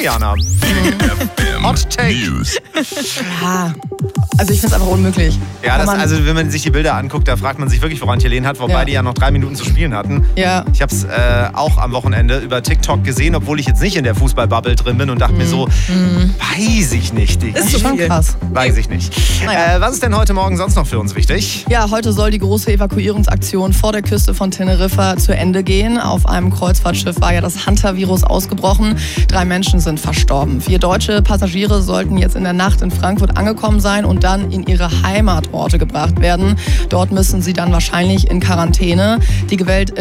Jana. Hot Take. News. Ja, also ich finde es einfach unmöglich. Ja, also wenn man sich die Bilder anguckt, da fragt man sich wirklich, woran Helene hat, wobei die ja noch 3 Minuten zu spielen hatten. Ja. Ich habe es auch am Wochenende über TikTok gesehen, obwohl ich jetzt nicht in der Fußballbubble drin bin und dachte mir so, weiß ich nicht. Ist schon krass. Weiß ich nicht. Naja. Was ist denn heute Morgen sonst noch für uns wichtig? Ja, heute soll die große Evakuierungsaktion vor der Küste von Teneriffa zu Ende gehen. Auf einem Kreuzfahrtschiff war ja das Hunter-Virus ausgebrochen. 3 Menschen sind verstorben. 4 deutsche Passagiere sollten jetzt in der Nacht in Frankfurt angekommen sein und dann in ihre Heimatorte gebracht werden. Dort müssen sie dann wahrscheinlich in Quarantäne. Die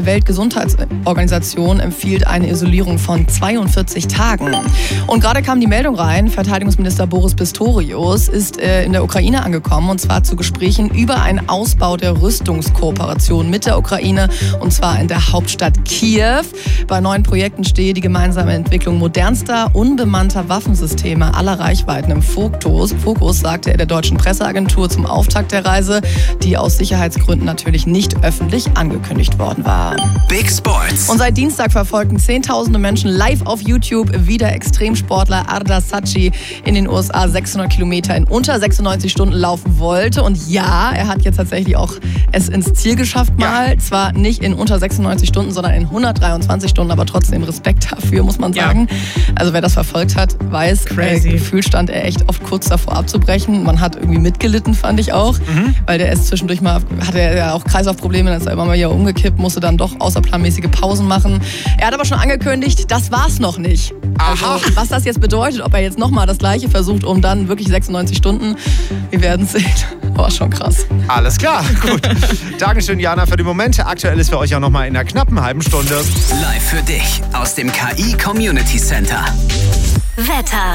Weltgesundheitsorganisation empfiehlt eine Isolierung von 42 Tagen. Und gerade kam die Meldung rein, Verteidigungsminister Boris Pistorius ist in der Ukraine angekommen, und zwar zu Gesprächen über einen Ausbau der Rüstungskooperation mit der Ukraine, und zwar in der Hauptstadt Kiew. Bei neuen Projekten stehe die gemeinsame Entwicklung modernster, unbemannter Waffensysteme aller Reichweiten im Fokus, sagte er der deutschen Presseagentur zum Auftakt der Reise, die aus Sicherheitsgründen natürlich nicht öffentlich angekündigt worden war. Big Sports. Und seit Dienstag verfolgten Zehntausende Menschen live auf YouTube, wie der Extremsportler Arda Saci in den USA 600 Kilometer in unter 96 Stunden laufen wollte. Und ja, er hat jetzt tatsächlich auch es ins Ziel geschafft mal. Ja. Zwar nicht in unter 96 Stunden, sondern in 123 Stunden, aber trotzdem Respekt dafür, muss man sagen. Ja. Also wer das verfolgt hat, weiß, gefühlt stand er echt oft kurz davor abzubrechen. Man hat irgendwie mitgelitten, fand ich auch, weil der ist zwischendurch mal, hatte er ja auch Kreislaufprobleme, dann ist er immer mal wieder umgekippt, musste dann doch außerplanmäßige Pausen machen. Er hat aber schon angekündigt, das war's noch nicht. Also, was das jetzt bedeutet, ob er jetzt nochmal das Gleiche versucht, um dann wirklich 96 Stunden, wir werden es sehen. Aber schon krass. Alles klar, gut. Dankeschön, Jana, für den Moment. Aktuell ist für euch auch nochmal in einer knappen halben Stunde. Live für dich aus dem KI Community Center. Wetter.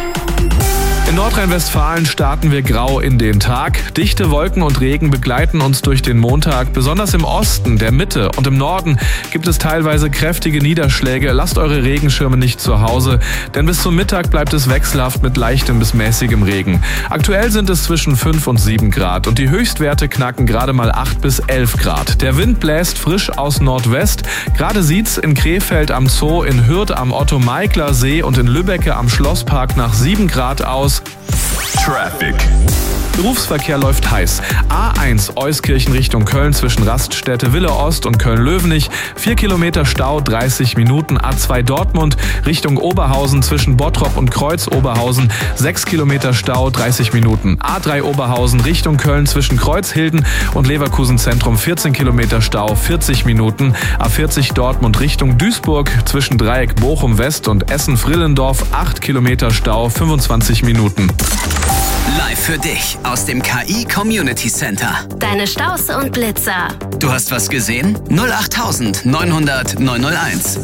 In Nordrhein-Westfalen starten wir grau in den Tag. Dichte Wolken und Regen begleiten uns durch den Montag. Besonders im Osten, der Mitte und im Norden gibt es teilweise kräftige Niederschläge. Lasst eure Regenschirme nicht zu Hause, denn bis zum Mittag bleibt es wechselhaft mit leichtem bis mäßigem Regen. Aktuell sind es zwischen 5 und 7 Grad und die Höchstwerte knacken gerade mal 8 bis 11 Grad. Der Wind bläst frisch aus Nordwest. Gerade sieht's in Krefeld am Zoo, in Hürth am Otto-Meikler-See und in Lübbecke am Schlosspark nach 7 Grad aus. Traffic. Berufsverkehr läuft heiß. A1 Euskirchen Richtung Köln zwischen Raststätte Wille Ost und Köln-Löwenich. 4 Kilometer Stau, 30 Minuten. A2 Dortmund Richtung Oberhausen zwischen Bottrop und Kreuz-Oberhausen. 6 Kilometer Stau, 30 Minuten. A3 Oberhausen Richtung Köln zwischen Kreuzhilden und Leverkusen Zentrum. 14 Kilometer Stau, 40 Minuten. A40 Dortmund Richtung Duisburg zwischen Dreieck Bochum West und Essen-Frillendorf. 8 Kilometer Stau, 25 Minuten. Live für dich aus dem KI Community Center. Deine Staus und Blitzer. Du hast was gesehen? 08000 900 901.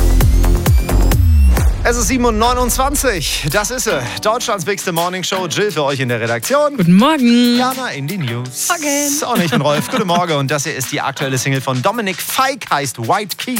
Es ist 7:29 Uhr. Das ist sie. Deutschlands bigste Morning Show. Jill für euch in der Redaktion. Guten Morgen. Jana in die News. Morgen. Und ich bin Rolf. Guten Morgen. Und das hier ist die aktuelle Single von Dominik Fike, heißt White Key.